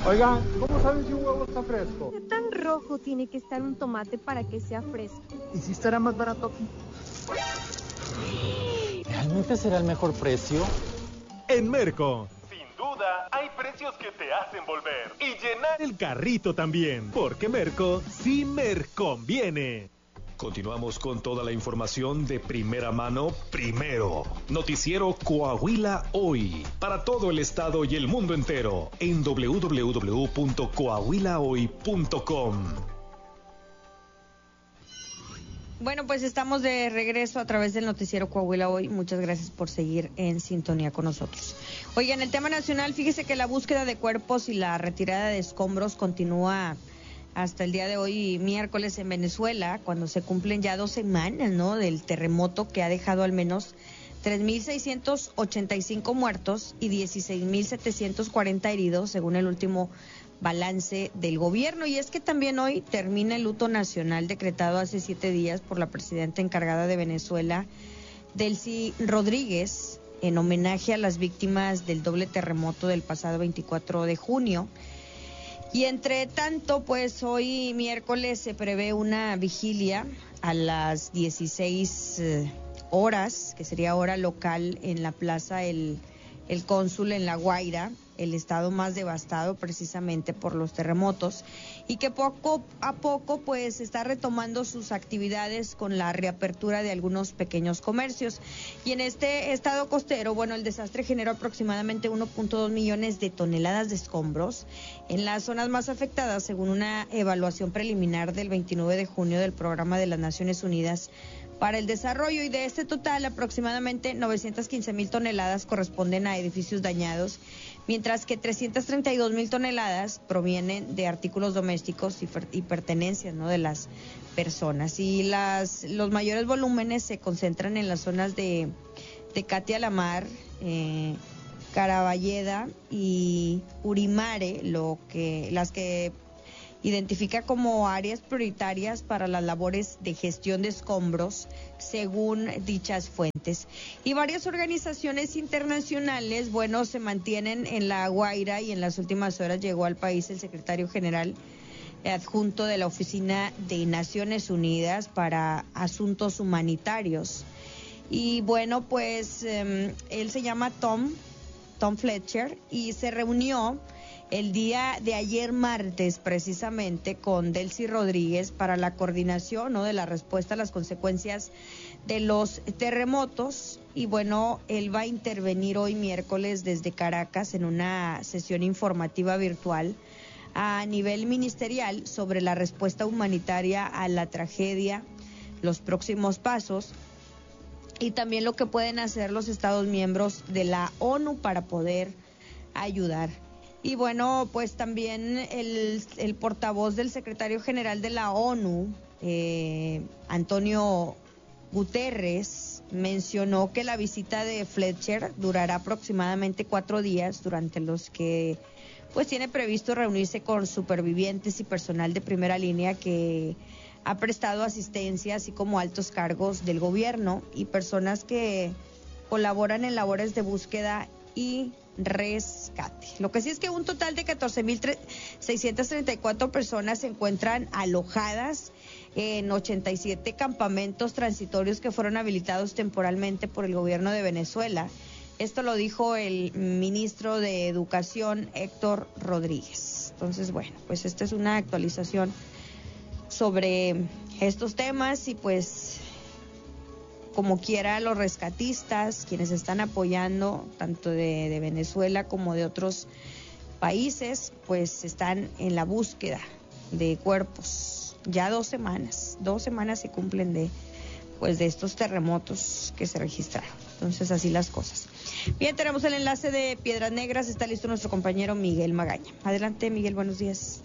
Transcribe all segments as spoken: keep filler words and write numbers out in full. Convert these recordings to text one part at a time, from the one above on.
Oigan, ¿cómo saben si un huevo está fresco? ¿Qué tan rojo tiene que estar un tomate para que sea fresco? ¿Y si estará más barato aquí? ¿Realmente será el mejor precio? En Merco, sin duda, hay precios que te hacen volver y llenar el carrito también, porque Merco sí me conviene. Continuamos con toda la información de primera mano, primero. Noticiero Coahuila Hoy, para todo el estado y el mundo entero, en doble u doble u doble u punto coahuila hoy punto com. Bueno, pues estamos de regreso a través del noticiero Coahuila Hoy. Muchas gracias por seguir en sintonía con nosotros. Oigan, el tema nacional, fíjese que la búsqueda de cuerpos y la retirada de escombros continúa hasta el día de hoy, miércoles, en Venezuela, cuando se cumplen ya dos semanas, ¿no?, del terremoto que ha dejado al menos tres mil seiscientos ochenta y cinco muertos y dieciséis mil setecientos cuarenta heridos, según el último balance del gobierno. Y es que también hoy termina el luto nacional decretado hace siete días por la presidenta encargada de Venezuela, Delcy Rodríguez, en homenaje a las víctimas del doble terremoto del pasado veinticuatro de junio. Y entre tanto, pues hoy miércoles se prevé una vigilia a las dieciséis horas, que sería hora local, en la plaza El, el Cónsul en La Guaira, el estado más devastado precisamente por los terremotos, y que poco a poco pues está retomando sus actividades con la reapertura de algunos pequeños comercios. Y en este estado costero, bueno, el desastre generó aproximadamente uno punto dos millones de toneladas de escombros en las zonas más afectadas, según una evaluación preliminar del veintinueve de junio del Programa de las Naciones Unidas para el Desarrollo. Y de este total, aproximadamente novecientas quince mil toneladas corresponden a edificios dañados, mientras que trescientas treinta y dos mil toneladas provienen de artículos domésticos y, y pertenencias, ¿no?, de las personas. Y las los mayores volúmenes se concentran en las zonas de Tecate a la Mar, eh, Caraballeda y Urimare, lo que las que identifica como áreas prioritarias para las labores de gestión de escombros, según dichas fuentes. Y varias organizaciones internacionales, bueno, se mantienen en La Guaira, y en las últimas horas llegó al país el secretario general adjunto de la Oficina de Naciones Unidas para Asuntos Humanitarios. Y bueno, pues eh, él se llama Tom, Tom Fletcher, y se reunió el día de ayer martes precisamente con Delcy Rodríguez para la coordinación, ¿no?, de la respuesta a las consecuencias de los terremotos. Y bueno, él va a intervenir hoy miércoles desde Caracas en una sesión informativa virtual a nivel ministerial sobre la respuesta humanitaria a la tragedia, los próximos pasos y también lo que pueden hacer los Estados miembros de la ONU para poder ayudar. Y bueno, pues también el, el portavoz del secretario general de la ONU, eh, Antonio Guterres, mencionó que la visita de Fletcher durará aproximadamente cuatro días, durante los que pues tiene previsto reunirse con supervivientes y personal de primera línea que ha prestado asistencia, así como altos cargos del gobierno y personas que colaboran en labores de búsqueda y rescate. Lo que sí es que un total de catorce mil seiscientas treinta y cuatro personas se encuentran alojadas en ochenta y siete campamentos transitorios que fueron habilitados temporalmente por el gobierno de Venezuela. Esto lo dijo el ministro de Educación, Héctor Rodríguez. Entonces, bueno, pues esta es una actualización sobre estos temas y pues como quiera los rescatistas, quienes están apoyando tanto de, de Venezuela como de otros países, pues están en la búsqueda de cuerpos. Ya dos semanas, dos semanas se cumplen de pues de estos terremotos que se registraron. Entonces así las cosas. Bien, tenemos el enlace de Piedras Negras, está listo nuestro compañero Miguel Magaña. Adelante, Miguel, buenos días.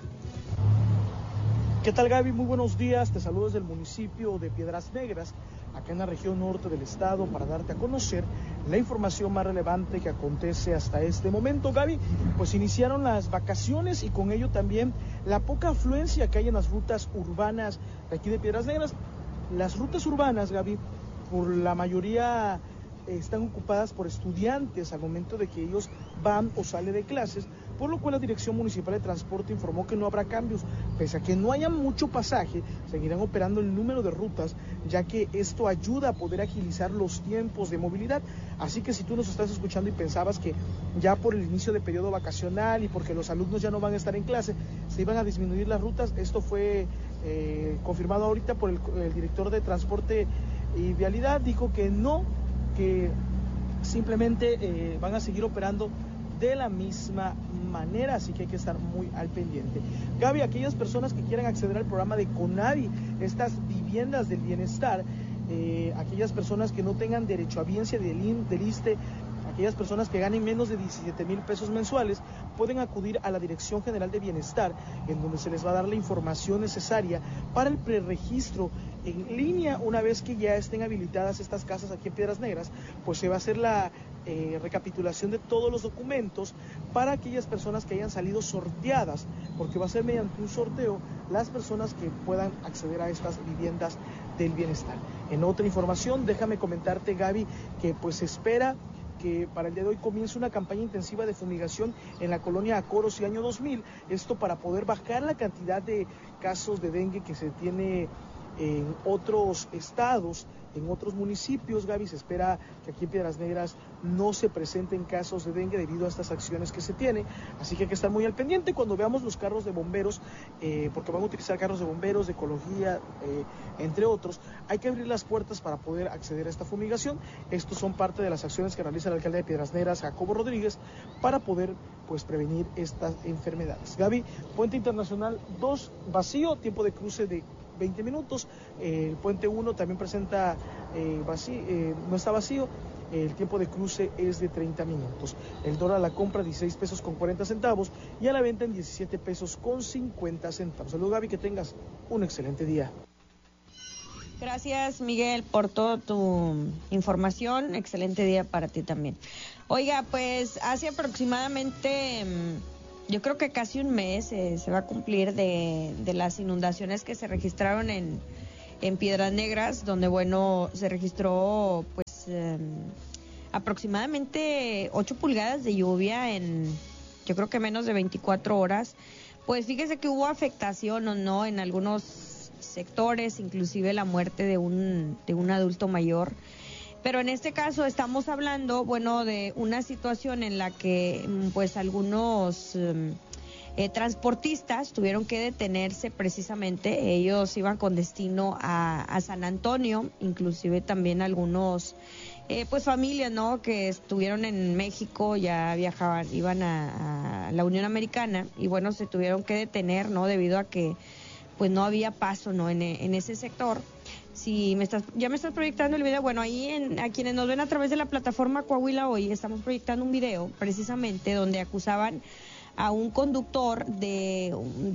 ¿Qué tal, Gaby? Muy buenos días, te saludo desde el municipio de Piedras Negras, acá en la región norte del estado, para darte a conocer la información más relevante que acontece hasta este momento, Gaby. Pues iniciaron las vacaciones y con ello también la poca afluencia que hay en las rutas urbanas de aquí de Piedras Negras. Las rutas urbanas, Gaby, por la mayoría están ocupadas por estudiantes al momento de que ellos van o salen de clases, por lo cual la Dirección Municipal de Transporte informó que no habrá cambios. Pese a que no haya mucho pasaje, seguirán operando el número de rutas, ya que esto ayuda a poder agilizar los tiempos de movilidad. Así que si tú nos estás escuchando y pensabas que ya por el inicio de periodo vacacional y porque los alumnos ya no van a estar en clase, se iban a disminuir las rutas, esto fue eh, confirmado ahorita por el, el director de Transporte y Vialidad, dijo que no, que simplemente eh, van a seguir operando de la misma manera, así que hay que estar muy al pendiente. Gaby, aquellas personas que quieran acceder al programa de CONAVI, estas viviendas del bienestar, eh, aquellas personas que no tengan derecho a biencia del, I N, del ISSSTE, aquellas personas que ganen menos de diecisiete mil pesos mensuales, pueden acudir a la Dirección General de Bienestar, en donde se les va a dar la información necesaria para el preregistro en línea. Una vez que ya estén habilitadas estas casas aquí en Piedras Negras, pues se va a hacer la eh, recapitulación de todos los documentos para aquellas personas que hayan salido sorteadas, porque va a ser mediante un sorteo las personas que puedan acceder a estas viviendas del bienestar. En otra información, déjame comentarte, Gaby, que pues se espera que para el día de hoy comience una campaña intensiva de fumigación en la colonia Acoros y Año dos mil, esto para poder bajar la cantidad de casos de dengue que se tiene en otros estados, en otros municipios. Gaby, se espera que aquí en Piedras Negras no se presenten casos de dengue debido a estas acciones que se tienen, así que hay que estar muy al pendiente cuando veamos los carros de bomberos, eh, porque van a utilizar carros de bomberos, de ecología, eh, entre otros. Hay que abrir las puertas para poder acceder a esta fumigación. Estos son parte de las acciones que realiza el alcalde de Piedras Negras, Jacobo Rodríguez, para poder pues prevenir estas enfermedades. Gaby, Puente Internacional dos vacío, tiempo de cruce de veinte minutos, eh, el puente uno también presenta eh, vacío, eh, no está vacío, eh, el tiempo de cruce es de treinta minutos. El dólar a la compra dieciséis pesos con cuarenta centavos y a la venta en diecisiete pesos con cincuenta centavos. Saludos, Gaby, que tengas un excelente día. Gracias, Miguel, por toda tu información. Excelente día para ti también. Oiga, pues hace aproximadamente, yo creo que casi un mes eh, se va a cumplir de, de las inundaciones que se registraron en, en Piedras Negras, donde, bueno, se registró pues eh, aproximadamente ocho pulgadas de lluvia en, yo creo que menos de veinticuatro horas. Pues fíjese que hubo afectación o no en algunos sectores, inclusive la muerte de un, de un adulto mayor. Pero en este caso estamos hablando, bueno, de una situación en la que pues algunos eh, eh, transportistas tuvieron que detenerse precisamente. Ellos iban con destino a, a San Antonio, inclusive también algunos eh, pues familias, ¿no?, que estuvieron en México, ya viajaban, iban a, a la Unión Americana y bueno, se tuvieron que detener, ¿no?, debido a que pues no había paso, ¿no?, en, en ese sector. Si me estás, ya me estás proyectando el video, bueno, ahí en, a quienes nos ven a través de la plataforma Coahuila Hoy, estamos proyectando un video precisamente donde acusaban a un conductor de,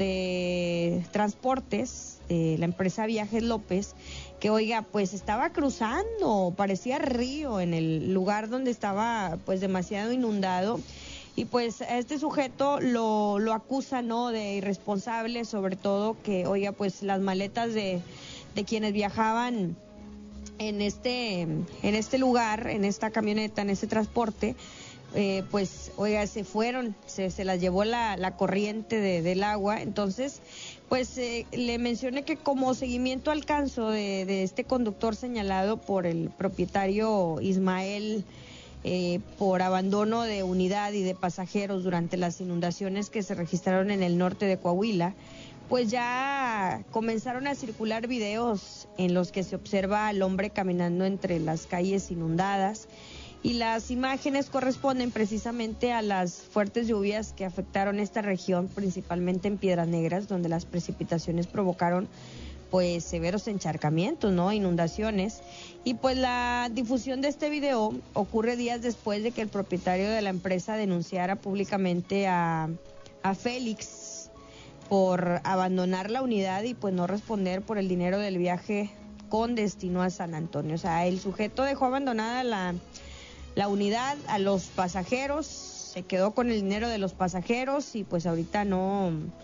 de transportes de la empresa Viajes López, que oiga, pues estaba cruzando, parecía río en el lugar donde estaba pues demasiado inundado. Y pues a este sujeto lo, lo acusa, ¿no?, de irresponsable, sobre todo que, oiga, pues las maletas de, de quienes viajaban en este, en este lugar, en esta camioneta, en este transporte, eh, pues, oiga, se fueron, se, se las llevó la, la corriente de, del agua. Entonces, pues eh, le mencioné que como seguimiento al caso de, de este conductor señalado por el propietario Ismael, Eh, por abandono de unidad y de pasajeros durante las inundaciones que se registraron en el norte de Coahuila, pues ya comenzaron a circular videos en los que se observa al hombre caminando entre las calles inundadas, y las imágenes corresponden precisamente a las fuertes lluvias que afectaron esta región, principalmente en Piedras Negras, donde las precipitaciones provocaron pues severos encharcamientos, ¿no?, inundaciones. Y pues la difusión de este video ocurre días después de que el propietario de la empresa denunciara públicamente a, a Félix por abandonar la unidad y pues no responder por el dinero del viaje con destino a San Antonio. O sea, el sujeto dejó abandonada la, la unidad, a los pasajeros, se quedó con el dinero de los pasajeros y pues ahorita no...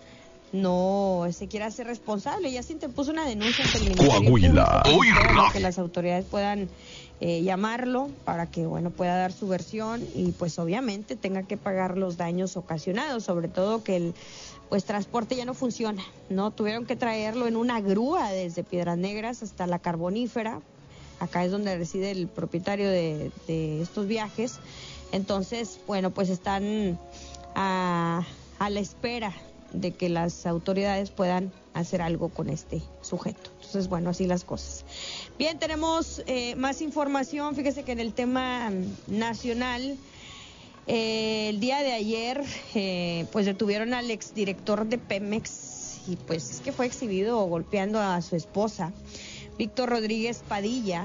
no se quiera hacer responsable. Ya se interpuso una denuncia ante el Ministerio Coahuila. Público para que las autoridades puedan eh, llamarlo para que, bueno, pueda dar su versión y pues obviamente tenga que pagar los daños ocasionados, sobre todo que el pues transporte ya no funciona, ¿no? Tuvieron que traerlo en una grúa desde Piedras Negras hasta la Carbonífera. Acá es donde reside el propietario de, de estos viajes. Entonces, bueno, pues están a, a la espera de que las autoridades puedan hacer algo con este sujeto. Entonces, bueno, así las cosas. Bien, tenemos eh, más información. Fíjese que en el tema nacional, eh, el día de ayer, eh, pues detuvieron al exdirector de Pemex y pues es que fue exhibido golpeando a su esposa. Víctor Rodríguez Padilla,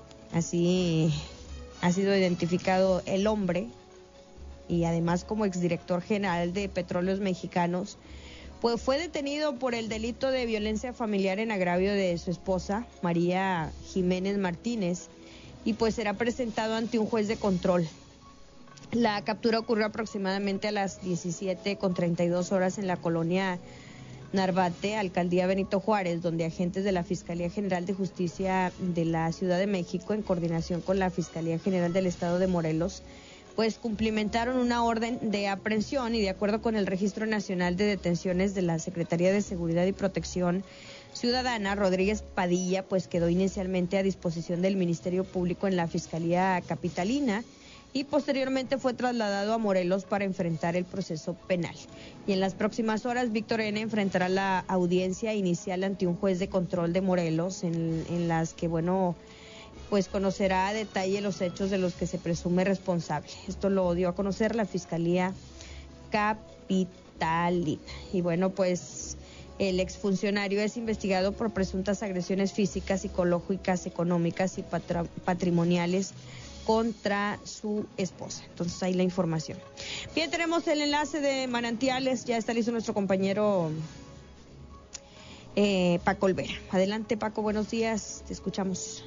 así ha sido identificado el hombre, y además como exdirector general de Petróleos Mexicanos, pues fue detenido por el delito de violencia familiar en agravio de su esposa, María Jiménez Martínez, y pues será presentado ante un juez de control. La captura ocurrió aproximadamente a las diecisiete con treinta y dos horas en la colonia Narvarte, alcaldía Benito Juárez, donde agentes de la Fiscalía General de Justicia de la Ciudad de México, en coordinación con la Fiscalía General del Estado de Morelos, pues cumplimentaron una orden de aprehensión y de acuerdo con el Registro Nacional de Detenciones de la Secretaría de Seguridad y Protección Ciudadana, Rodríguez Padilla pues quedó inicialmente a disposición del Ministerio Público en la Fiscalía Capitalina y posteriormente fue trasladado a Morelos para enfrentar el proceso penal. Y en las próximas horas, Víctor N. enfrentará la audiencia inicial ante un juez de control de Morelos, en, en las que, bueno, pues conocerá a detalle los hechos de los que se presume responsable. Esto lo dio a conocer la Fiscalía Capitalina. Y bueno, pues el exfuncionario es investigado por presuntas agresiones físicas, psicológicas, económicas y patr- patrimoniales contra su esposa. Entonces ahí la información. Bien, tenemos el enlace de Manantiales, ya está listo nuestro compañero eh, Paco Olvera. Adelante, Paco, buenos días, te escuchamos.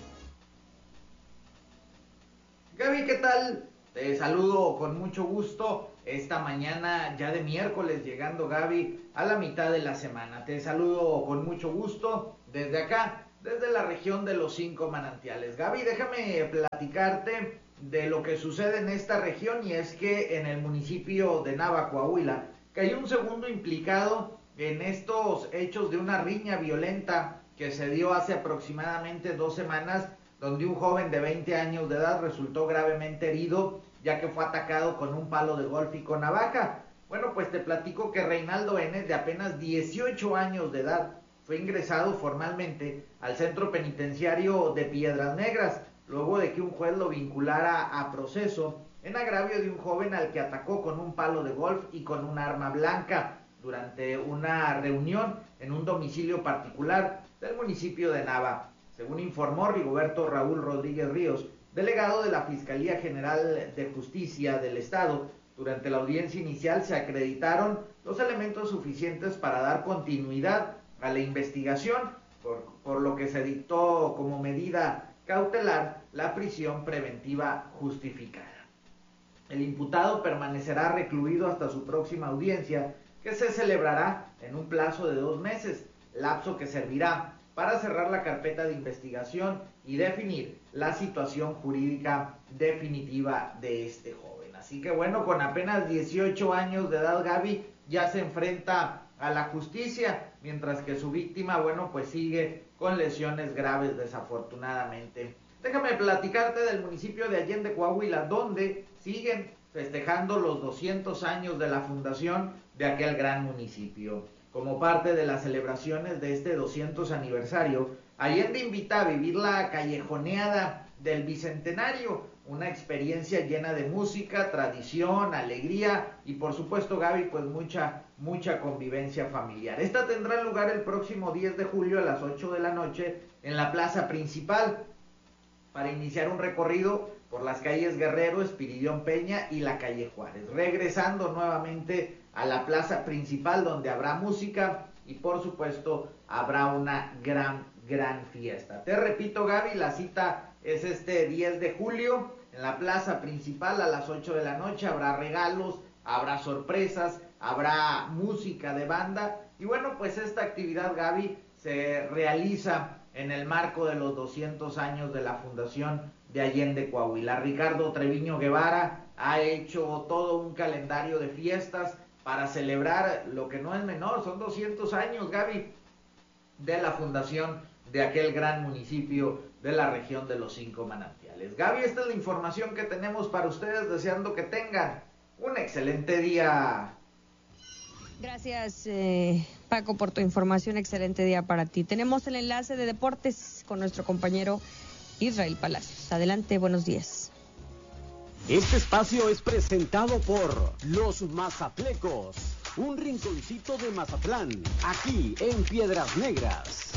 Gaby, ¿qué tal? Te saludo con mucho gusto esta mañana ya de miércoles, llegando, Gaby, a la mitad de la semana. Te saludo con mucho gusto desde acá, desde la región de los Cinco Manantiales. Gaby, déjame platicarte de lo que sucede en esta región, y es que en el municipio de Nava, Coahuila, cayó un segundo implicado en estos hechos de una riña violenta que se dio hace aproximadamente dos semanas, donde un joven de veinte años de edad resultó gravemente herido, ya que fue atacado con un palo de golf y con navaja. Bueno, pues te platico que Reinaldo N., de apenas dieciocho años de edad, fue ingresado formalmente al centro penitenciario de Piedras Negras, luego de que un juez lo vinculara a proceso en agravio de un joven al que atacó con un palo de golf y con un arma blanca durante una reunión en un domicilio particular del municipio de Nava. Según informó Rigoberto Raúl Rodríguez Ríos, delegado de la Fiscalía General de Justicia del Estado, durante la audiencia inicial se acreditaron los elementos suficientes para dar continuidad a la investigación, por, por lo que se dictó como medida cautelar la prisión preventiva justificada. El imputado permanecerá recluido hasta su próxima audiencia, que se celebrará en un plazo de dos meses, lapso que servirá para cerrar la carpeta de investigación y definir la situación jurídica definitiva de este joven. Así que bueno, con apenas dieciocho años de edad, Gaby ya se enfrenta a la justicia, mientras que su víctima, bueno, pues sigue con lesiones graves, desafortunadamente. Déjame platicarte del municipio de Allende, Coahuila, donde siguen festejando los doscientos años de la fundación de aquel gran municipio. Como parte de las celebraciones de este doscientos aniversario, Allende invita a vivir la callejoneada del Bicentenario, una experiencia llena de música, tradición, alegría y por supuesto, Gaby, pues mucha, mucha convivencia familiar. Esta tendrá lugar el próximo diez de julio a las ocho de la noche en la plaza principal, para iniciar un recorrido por las calles Guerrero, Espiridión Peña y la calle Juárez, regresando nuevamente a la plaza principal, donde habrá música y por supuesto habrá una gran, gran fiesta. Te repito, Gaby, la cita es este diez de julio en la plaza principal a las ocho de la noche. Habrá regalos, habrá sorpresas, habrá música de banda Y bueno, pues esta actividad, Gaby, se realiza en el marco de los doscientos años de la fundación de Allende Coahuila. Ricardo Treviño Guevara ha hecho todo un calendario de fiestas para celebrar lo que no es menor, son doscientos años, Gaby, de la fundación de aquel gran municipio de la región de los Cinco Manantiales. Gaby, esta es la información que tenemos para ustedes, deseando que tengan un excelente día. Gracias, eh, Paco, por tu información. Excelente día para ti. Tenemos el enlace de deportes con nuestro compañero Israel Palacios. Adelante, buenos días. Este espacio es presentado por Los Mazatlecos, un rinconcito de Mazatlán, aquí en Piedras Negras.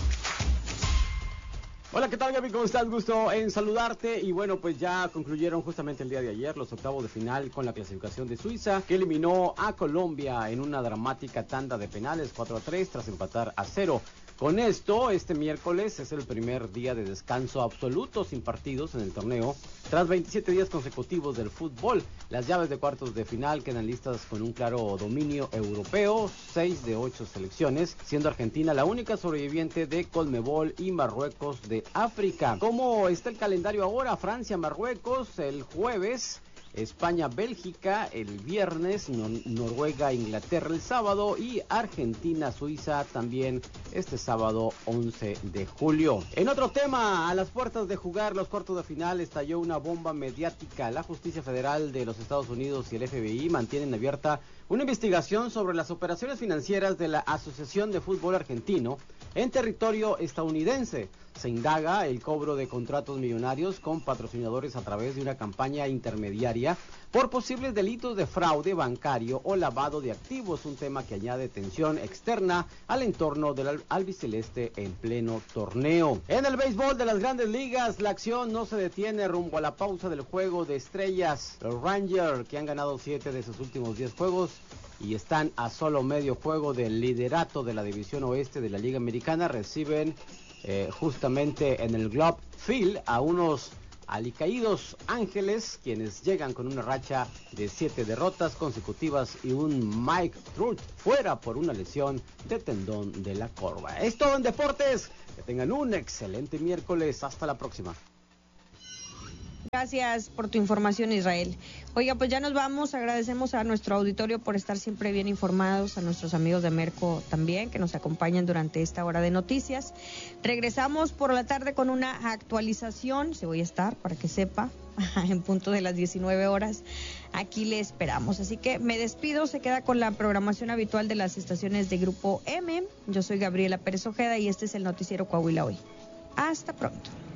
Hola, ¿qué tal, Gaby? ¿Cómo estás? Gusto en saludarte. Y bueno, pues ya concluyeron justamente el día de ayer los octavos de final con la clasificación de Suiza, que eliminó a Colombia en una dramática tanda de penales cuatro a tres tras empatar a cero. Con esto, este miércoles es el primer día de descanso absoluto sin partidos en el torneo, tras veintisiete días consecutivos del fútbol. Las llaves de cuartos de final quedan listas con un claro dominio europeo, seis de ocho selecciones, siendo Argentina la única sobreviviente de Conmebol y Marruecos de África. ¿Cómo está el calendario ahora? Francia, Marruecos el jueves, España, Bélgica el viernes, Nor- Noruega, Inglaterra el sábado y Argentina, Suiza también este sábado once de julio. En otro tema, a las puertas de jugar los cuartos de final estalló una bomba mediática. La Justicia Federal de los Estados Unidos y el F B I mantienen abierta una investigación sobre las operaciones financieras de la Asociación de Fútbol Argentino en territorio estadounidense. Se indaga el cobro de contratos millonarios con patrocinadores a través de una campaña intermediaria por posibles delitos de fraude bancario o lavado de activos, un tema que añade tensión externa al entorno del albiceleste en pleno torneo. En el béisbol de las Grandes Ligas, la acción no se detiene rumbo a la pausa del juego de estrellas. Los Rangers, que han ganado siete de sus últimos diez juegos y están a solo medio juego del liderato de la división oeste de la Liga Americana, reciben eh, justamente en el Globe Field a unos alicaídos Ángeles, quienes llegan con una racha de siete derrotas consecutivas y un Mike Trout fuera por una lesión de tendón de la corva. Es todo en deportes. Que tengan un excelente miércoles. Hasta la próxima. Gracias por tu información, Israel. Oiga, pues ya nos vamos. Agradecemos a nuestro auditorio por estar siempre bien informados, a nuestros amigos de Merco también, que nos acompañan durante esta hora de noticias. Regresamos por la tarde con una actualización. Se voy a estar, para que sepa, en punto de las diecinueve horas. Aquí le esperamos. Así que me despido. Se queda con la programación habitual de las estaciones de Grupo M. Yo soy Gabriela Pérez Ojeda y este es el Noticiero Coahuila Hoy. Hasta pronto.